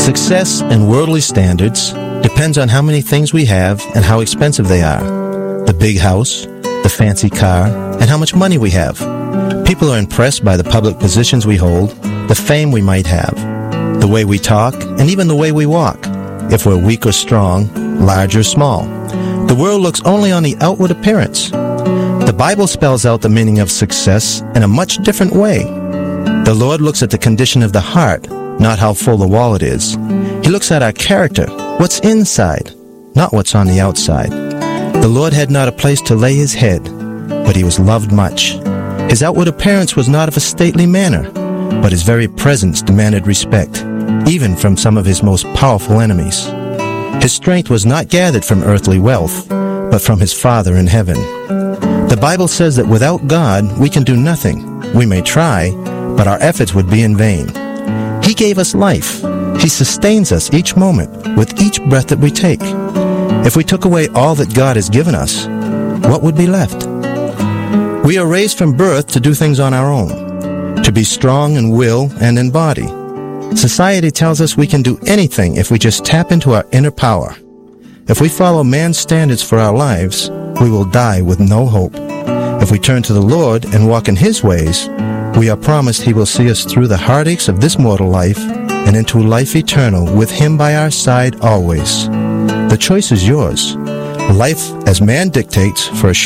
Success in worldly standards depends on how many things we have and how expensive they are. The big house, the fancy car, and how much money we have. People are impressed by the public positions we hold, the fame we might have, the way we talk, and even the way we walk, if we're weak or strong, large or small. The world looks only on the outward appearance. The Bible spells out the meaning of success in a much different way. The Lord looks at the condition of the heart, not how full the wallet is. He looks at our character, what's inside, not what's on the outside. The Lord had not a place to lay his head, but he was loved much. His outward appearance was not of a stately manner, but his very presence demanded respect, even from some of his most powerful enemies. His strength was not gathered from earthly wealth, but from his Father in heaven. The Bible says that without God, we can do nothing. We may try, but our efforts would be in vain. He gave us life. He sustains us each moment with each breath that we take. If we took away all that God has given us, what would be left? We are raised from birth to do things on our own, to be strong in will and in body. Society tells us we can do anything if we just tap into our inner power. If we follow man's standards for our lives, we will die with no hope. If we turn to the Lord and walk in his ways, we are promised he will see us through the heartaches of this mortal life and into life eternal with him by our side always. The choice is yours. Life as man dictates for a short